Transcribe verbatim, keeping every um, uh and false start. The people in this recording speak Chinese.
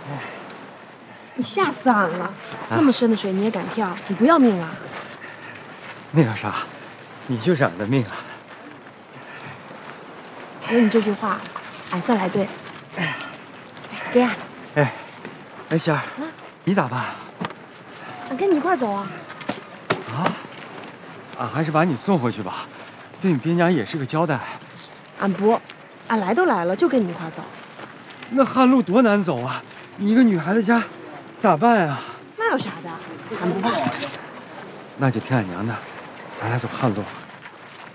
你吓死俺了！那么深的水你也敢跳？你不要命啊？ 那个啥，你就是俺的命啊！ 有你这句话，俺算来对。爹。 哎，哎，仙儿，啊、你咋办？ 俺跟你一块走啊。 啊？俺还是把你送回去吧，对你爹娘也是个交代。 俺不，俺来都来了，就跟你一块走。 那旱路多难走啊！你一个女孩子家，咋办啊？ 那有啥的？俺不怕。 那就听俺娘的，咱俩走旱路。